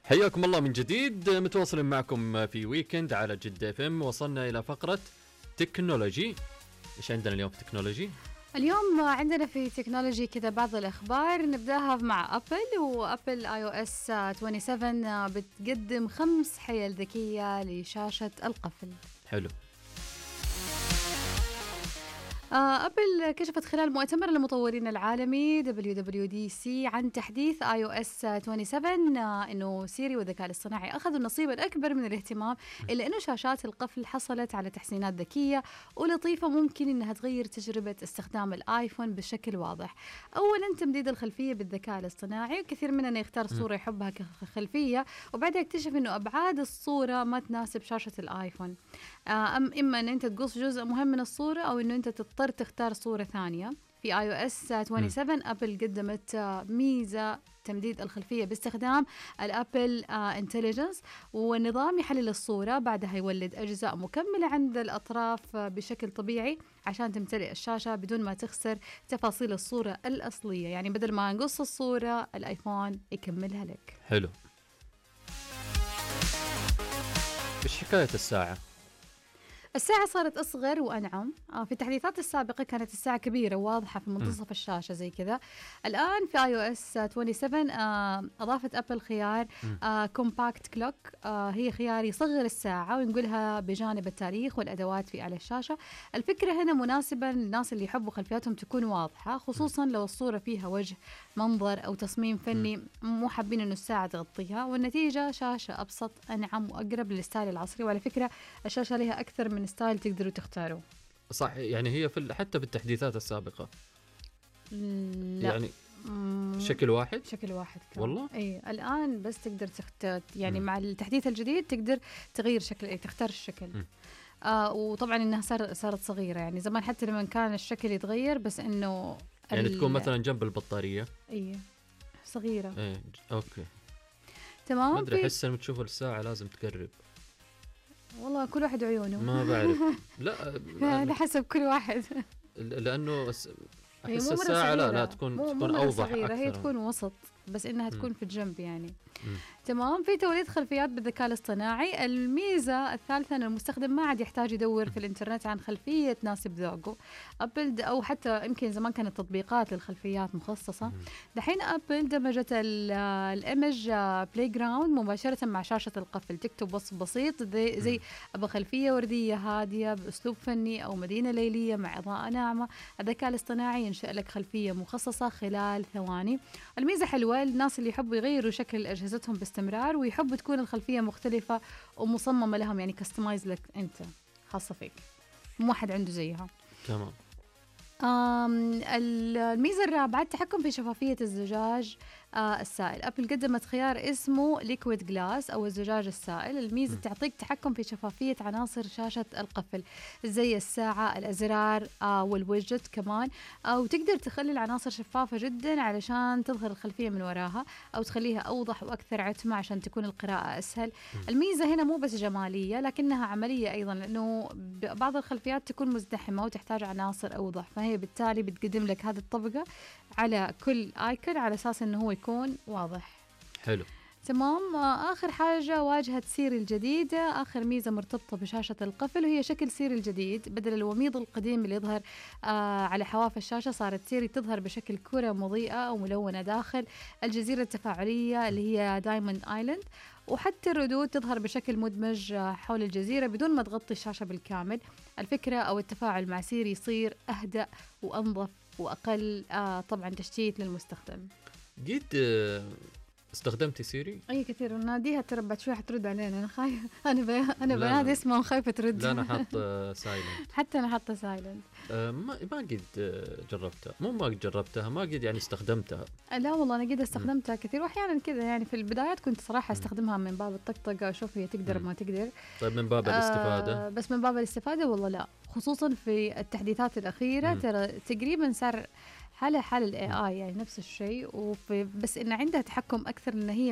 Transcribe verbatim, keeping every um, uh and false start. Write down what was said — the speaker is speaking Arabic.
حياكم الله من جديد، متواصلين معكم في ويكند على جدة اف ام. وصلنا إلى فقرة تكنولوجي. إيش عندنا اليوم في تكنولوجي؟ اليوم عندنا في تكنولوجي كذا بعض الأخبار، نبدأها مع أبل. وأبل آي أو إس سبعة وعشرين بتقدم خمس حيل ذكية لشاشة القفل. حلو. أبل كشفت خلال مؤتمر المطورين العالمي دبليو دبليو دي سي عن تحديث آي أو إس سبعة وعشرين إنه سيري والذكاء الاصطناعي أخذوا النصيب الأكبر من الاهتمام، إلا إنه شاشات القفل حصلت على تحسينات ذكية ولطيفة ممكن إنها تغير تجربة استخدام الآيفون بشكل واضح. أولاً تمديد الخلفية بالذكاء الاصطناعي، وكثير مننا يختار صورة يحبها كخلفية وبعدها يكتشف إنه أبعاد الصورة ما تناسب شاشة الآيفون. أم إما أن أنت تقص جزء مهم من الصورة أو أنه أنت تضطر تختار صورة ثانية. في آي أو إس سبعة وعشرين أبل قدمت ميزة تمديد الخلفية باستخدام الأبل انتليجنس، والنظام يحلل الصورة بعدها يولد أجزاء مكملة عند الأطراف بشكل طبيعي عشان تمتلئ الشاشة بدون ما تخسر تفاصيل الصورة الأصلية. يعني بدل ما نقص الصورة الآيفون يكملها لك. حلو. إيش حكاية الساعة؟ الساعة صارت أصغر وأنعم. آه في التحديثات السابقة كانت الساعة كبيرة وواضحة في منتصف م. الشاشة زي كذا. الآن في آي أو إس سبعة وعشرين آه أضافت أبل خيار آه كومباكت كلوك. آه هي خيار يصغر الساعة وينقلها بجانب التاريخ والأدوات في على الشاشة. الفكرة هنا مناسبة للناس اللي يحبوا خلفياتهم تكون واضحة، خصوصا لو الصورة فيها وجه، منظر أو تصميم فني مو حابين إنه الساعة تغطيها، والنتيجة شاشة أبسط أنعم وأقرب للستايل العصري. وعلى فكرة الشاشة لها أكثر من ستايل تقدروا تختاروا. صح، يعني هي في حتى في التحديثات السابقة لا. يعني شكل واحد شكل واحد كان. والله اي الآن بس تقدر تختار، يعني م. مع التحديث الجديد تقدر تغير شكل، اي تختار الشكل. آه وطبعا انها صار صارت صغيرة، يعني زمان حتى لما كان الشكل يتغير بس انه يعني تكون مثلا جنب البطارية. اي صغيرة. ايه اوكي تمام. ما ادري، احس لما تشوف الساعة لازم تقرب. والله كل واحد عيونه. ما بعرف. لا على حسب كل واحد. لانه احس الساعة لا لا تكون تكون اوضح صغيرة. اكثر. هي تكون وسط بس انها تكون م. في الجنب يعني. م. تمام. في توليد خلفيات بالذكاء الاصطناعي. الميزة الثالثة أن المستخدم ما عاد يحتاج يدور في الإنترنت عن خلفية تناسب ذوقه. أبل أو حتى يمكن زمان كانت تطبيقات للخلفيات مخصصة، دحين أبل دمجت الإيمج بلاي جراوند مباشرة مع شاشة القفل. تكتب وصف بسيط زي, زي أبغى خلفية وردية هادية بأسلوب فني أو مدينة ليلية مع إضاءة ناعمة. الذكاء الاصطناعي ينشأ لك خلفية مخصصة خلال ثواني. الميزة حلوة للناس اللي يحبوا يغيروا شكل أجهزتهم باستمرار ويحبوا تكون الخلفية مختلفة ومصممة لهم، يعني كستمايز لك أنت، خاصة فيك، مو واحد عنده زيها. تمام. الميزة الرابعة التحكم في شفافية الزجاج آه السائل. أبل قدمت خيار اسمه ليكويد جلاس أو الزجاج السائل. الميزة م. تعطيك تحكم في شفافية عناصر شاشة القفل زي الساعة، الأزرار آه والويدجت كمان، أو تقدر تخلي العناصر شفافة جدا علشان تظهر الخلفية من وراها، أو تخليها أوضح وأكثر عتمة عشان تكون القراءة أسهل. م. الميزة هنا مو بس جمالية لكنها عملية أيضا، لأنه بعض الخلفيات تكون مزدحمة وتحتاج عناصر أوضح، فهي بالتالي بتقدم لك هذه الطبقة على كل آيكون على أساس أنه هو يكون واضح. حلو. تمام. آخر حاجة واجهة سيري الجديدة. آخر ميزة مرتبطة بشاشة القفل وهي شكل سيري الجديد. بدل الوميض القديم اللي يظهر آه على حواف الشاشة، صارت سيري تظهر بشكل كرة مضيئة أو ملونة داخل الجزيرة التفاعلية اللي هي دايموند آيلاند، وحتى الردود تظهر بشكل مدمج حول الجزيرة بدون ما تغطي الشاشة بالكامل. الفكرة أو التفاعل مع سيري يصير أهدأ وأنظف وأقل آه طبعا تشتيت للمستخدم. قد آه استخدمتي سيري؟ اي كثير، وناديها ترى بعد شوي حترد علينا. انا خايفه، انا بي... انا بنادي اسمها وخايفه ترد. لا انا حاط سايلنت. حتى انا حاطه سايلنت. أه ما ما قد جربتها، مو ما قد جربتها، ما قد يعني استخدمتها. لا والله انا قد استخدمتها م. كثير، واحيانا كذا يعني في البدايات كنت صراحه استخدمها من باب الطقطقه اشوف هي تقدر م. ما تقدر. طيب من باب الاستفاده؟ آه بس من باب الاستفاده والله لا، خصوصا في التحديثات الاخيره م. ترى تقريبا صار حالة حال الاي اي يعني نفس الشيء، بس إن عندها تحكم أكثر، إن هي